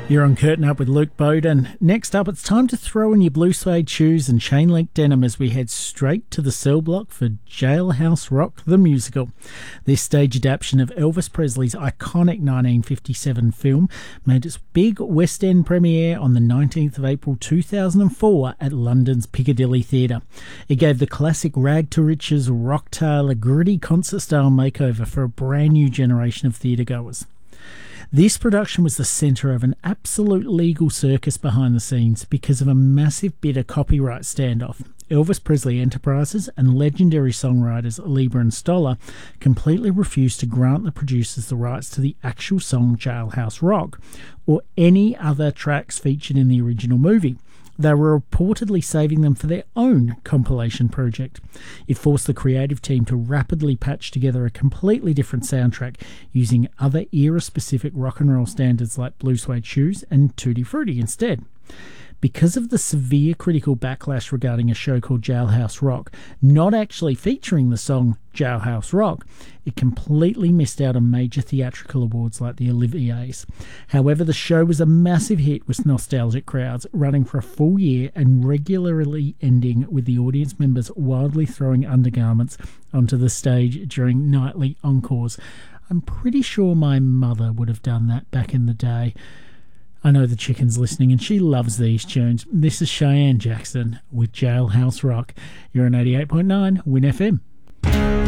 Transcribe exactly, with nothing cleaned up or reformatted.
You're on Curtain Up with Luke Bowden. Next up, it's time to throw in your blue suede shoes and chain-link denim as we head straight to the cell block for Jailhouse Rock, the musical. This stage adaptation of Elvis Presley's iconic nineteen fifty-seven film made its big West End premiere on the nineteenth of April two thousand four at London's Piccadilly Theatre. It gave the classic rag to riches rock tale a gritty concert-style makeover for a brand new generation of theatregoers. This production was the centre of an absolute legal circus behind the scenes because of a massive bit of copyright standoff. Elvis Presley Enterprises and legendary songwriters Leiber and Stoller completely refused to grant the producers the rights to the actual song Jailhouse Rock or any other tracks featured in the original movie. They were reportedly saving them for their own compilation project. It forced the creative team to rapidly patch together a completely different soundtrack using other era-specific rock and roll standards like Blue Suede Shoes and Tutti Frutti instead. Because of the severe critical backlash regarding a show called Jailhouse Rock not actually featuring the song Jailhouse Rock, it completely missed out on major theatrical awards like the Olivier's. However, the show was a massive hit with nostalgic crowds, running for a full year and regularly ending with the audience members wildly throwing undergarments onto the stage during nightly encores. I'm pretty sure my mother would have done that back in the day. I know the chicken's listening and she loves these tunes. This is Cheyenne Jackson with Jailhouse Rock. You're on eighty-eight point nine Win F M.